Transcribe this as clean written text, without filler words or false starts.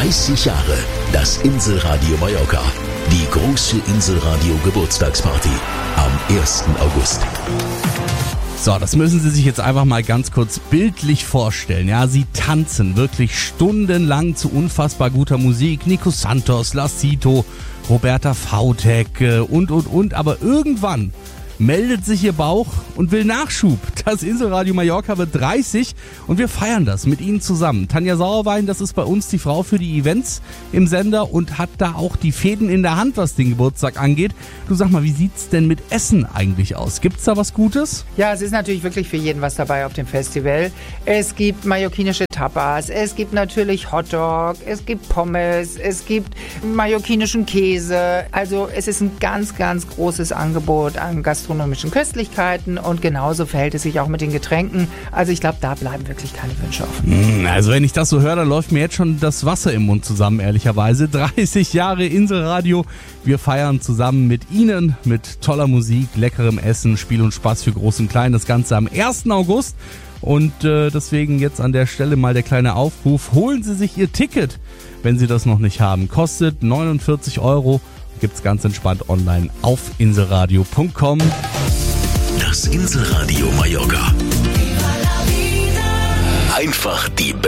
30 Jahre das Inselradio Mallorca. Die große Inselradio Geburtstagsparty am 1. August. So, das müssen Sie sich jetzt einfach mal ganz kurz bildlich vorstellen. Ja, Sie tanzen wirklich stundenlang zu unfassbar guter Musik. Nico Santos, Lacito, Roberta Vautek und. Aber irgendwann meldet sich Ihr Bauch und will Nachschub. Das Inselradio Mallorca wird 30 und wir feiern das mit Ihnen zusammen. Tanja Sauerwein, das ist bei uns die Frau für die Events im Sender und hat da auch die Fäden in der Hand, was den Geburtstag angeht. Du, sag mal, wie sieht's denn mit Essen eigentlich aus? Gibt's da was Gutes? Ja, es ist natürlich wirklich für jeden was dabei auf dem Festival. Es gibt mallorquinische Tapas, es gibt natürlich Hotdog, es gibt Pommes, es gibt mallorquinischen Käse. Also es ist ein ganz, ganz großes Angebot an gastronomischen Köstlichkeiten und genauso verhält es sich auch mit den Getränken. Also ich glaube, da bleiben wirklich keine Wünsche offen. Also wenn ich das so höre, dann läuft mir jetzt schon das Wasser im Mund zusammen, ehrlicherweise. 30 Jahre Inselradio. Wir feiern zusammen mit Ihnen, mit toller Musik, leckerem Essen, Spiel und Spaß für Groß und Klein. Das Ganze am 1. August. Und deswegen jetzt an der Stelle mal der kleine Aufruf. Holen Sie sich Ihr Ticket, wenn Sie das noch nicht haben. Kostet 49 €. Gibt's ganz entspannt online auf inselradio.com. Das Inselradio Mallorca. Einfach die